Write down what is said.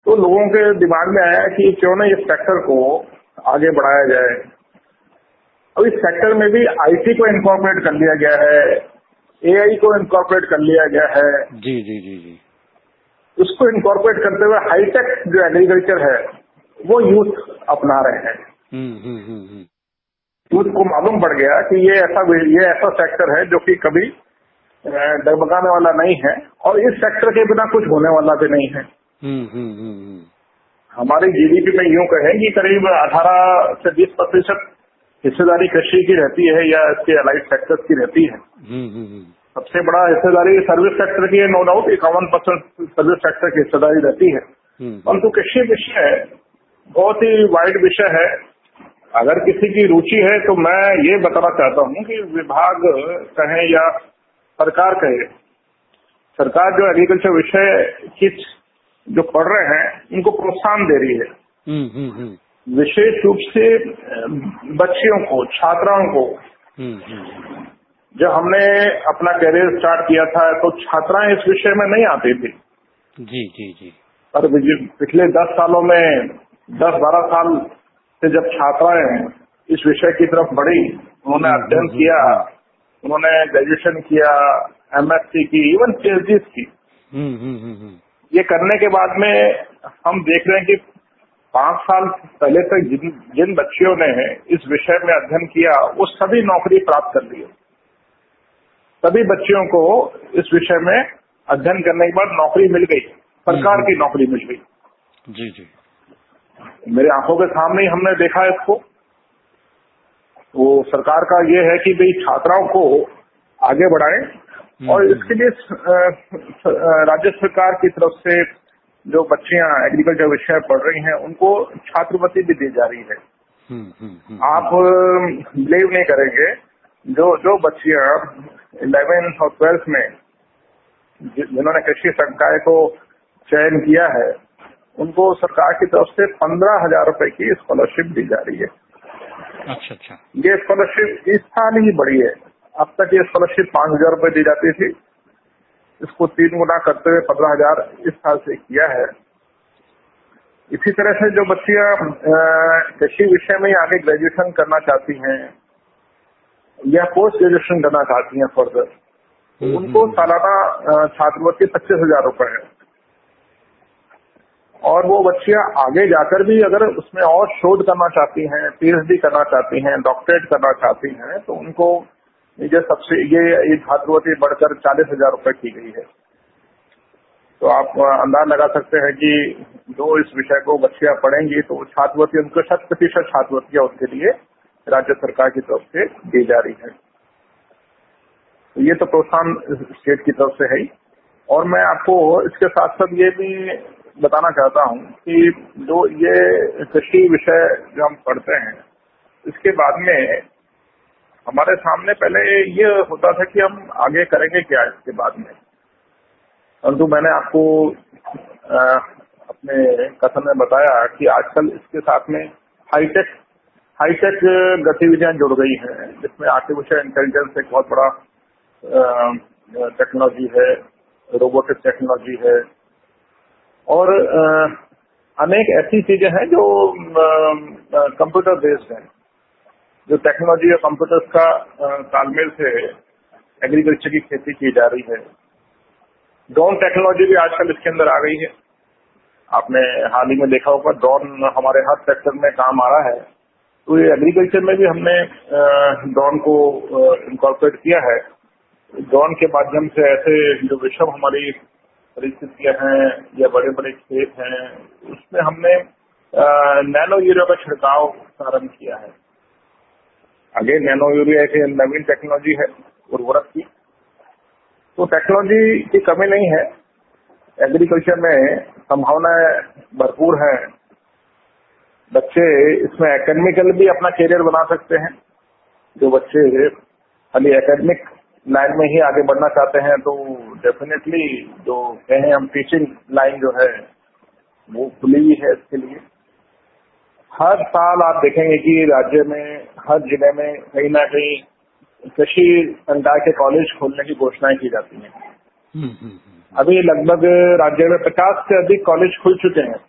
तो लोगों के दिमाग में आया कि क्यों ना इस सेक्टर को आगे बढ़ाया जाए। अब इस सेक्टर में भी आईटी को इनकॉर्पोरेट कर लिया गया है, एआई को इनकॉर्पोरेट कर लिया गया है। जी जी जी जी। उसको इनकॉर्पोरेट करते हुए हाईटेक जो एग्रीकल्चर है वो यूथ अपना रहे हैं। यूथ को मालूम पड़ गया कि ये ऐसा सेक्टर है जो कि कभी डगमगाने वाला नहीं है और इस सेक्टर के बिना कुछ होने वाला भी नहीं है। हमारी जीडीपी में यूं कहें कि करीब 18 से 20% हिस्सेदारी कृषि की रहती है या इसके अलाइड सेक्टर्स की रहती है। सबसे बड़ा हिस्सेदारी सर्विस सेक्टर की है, नो डाउट 51% सर्विस सेक्टर की हिस्सेदारी रहती है। परंतु कृषि विषय बहुत ही वाइड विषय है। अगर किसी की रुचि है तो मैं ये बताना चाहता हूँ कि विभाग कहें या सरकार कहे, सरकार जो एग्रीकल्चर विषय की जो पढ़ रहे हैं उनको प्रोत्साहन दे रही है। विशेष रूप से बच्चियों को, छात्राओं को। जब हमने अपना करियर स्टार्ट किया था तो छात्राएं इस विषय में नहीं आती थी। जी जी जी। और पिछले 10 सालों में 10-12 साल से जब छात्राएं इस विषय की तरफ बढ़ी, उन्होंने अध्ययन किया, उन्होंने ग्रेजुएशन किया, एमएससी की, इवन पीएचडी की। ये करने के बाद में हम देख रहे हैं कि 5 साल पहले तक जिन बच्चियों ने इस विषय में अध्ययन किया वो सभी नौकरी प्राप्त कर ली है। सभी बच्चियों को इस विषय में अध्ययन करने के बाद नौकरी मिल गई, सरकार की नौकरी मिल गई। जी जी। मेरे आंखों के सामने ही हमने देखा इसको। तो सरकार का ये है कि भाई छात्राओं को आगे बढ़ाएं और इसके लिए राज्य सरकार की तरफ से जो बच्चियां एग्रीकल्चर विषय पढ़ रही हैं उनको छात्रवृत्ति भी दी जा रही है। आप बिलीव नहीं करेंगे, जो बच्चियां 11th और 12th में जिन्होंने कृषि संकाय को चयन किया है उनको सरकार की तरफ से 15,000 रुपए की स्कॉलरशिप दी जा रही है। अच्छा अच्छा। ये स्कॉलरशिप इस साल ही बढ़ी है। अब तक ये स्कॉलरशिप 5,000 रुपए दी जाती थी, इसको 3 गुना करते हुए 15,000 इस साल से किया है। इसी तरह से जो बच्चियां कृषि विषय में आगे ग्रेजुएशन करना चाहती हैं या पोस्ट ग्रेजुएशन करना चाहती हैं फर्दर, उनको सालाना छात्रवृत्ति 25,000 रुपए है। और वो बच्चियां आगे जाकर भी अगर उसमें और शोध करना चाहती हैं, पीएचडी करना चाहती हैं, डॉक्टरेट करना चाहती हैं, तो उनको ये छात्रवृत्ति बढ़कर 40,000 रुपए की गई है। तो आप अंदाज लगा सकते हैं कि जो इस विषय को बच्चियां पढ़ेंगी तो छात्रवृत्ति उनको 100% छात्रवृत्तियां उनके लिए राज्य सरकार की तरफ से दी जा रही है। तो ये तो प्रोत्साहन स्टेट की तरफ से है ही। और मैं आपको इसके साथ साथ ये भी बताना चाहता हूँ कि जो ये कृषि विषय जो हम पढ़ते हैं इसके बाद में हमारे सामने पहले ये होता था कि हम आगे करेंगे क्या इसके बाद में। परंतु मैंने आपको अपने कथन में बताया कि आजकल इसके साथ में हाईटेक गतिविधियां जुड़ गई हैं, जिसमें आर्टिफिशियल इंटेलिजेंस एक बहुत बड़ा टेक्नोलॉजी है, रोबोटिक टेक्नोलॉजी है और अनेक ऐसी चीजें हैं जो कंप्यूटर बेस्ड हैं, जो टेक्नोलॉजी और कंप्यूटर्स का तालमेल से एग्रीकल्चर की खेती की जा रही है। ड्रोन टेक्नोलॉजी भी आजकल इसके अंदर आ गई है। आपने हाल ही में देखा होगा ड्रोन हमारे हर सेक्टर में काम आ रहा है। तो ये एग्रीकल्चर में भी हमने ड्रोन को इनकॉर्पोरेट किया है। ड्रोन के माध्यम से ऐसे जो विषम हमारी परिस्थितियां हैं या बड़े बड़े खेत हैं उसमें हमने नैनो यूरिया का छिड़काव प्रारंभ किया है। आगे नैनो यूरिया एक नवीन टेक्नोलॉजी है उर्वरक की। तो टेक्नोलॉजी की कमी नहीं है, एग्रीकल्चर में संभावनाएं भरपूर हैं। बच्चे इसमें एकेडमिकल भी अपना करियर बना सकते हैं। जो बच्चे खाली एकेडमिक लाइन में ही आगे बढ़ना चाहते हैं तो डेफिनेटली जो कहें हम टीचिंग लाइन जो है वो खुली हुई है इसके लिए। हर साल आप देखेंगे कि राज्य में हर जिले में कहीं ना कहीं कृषि संकाय के कॉलेज खोलने की घोषणाएं की जाती हैं। अभी लगभग राज्य में 50 से अधिक कॉलेज खुल चुके हैं।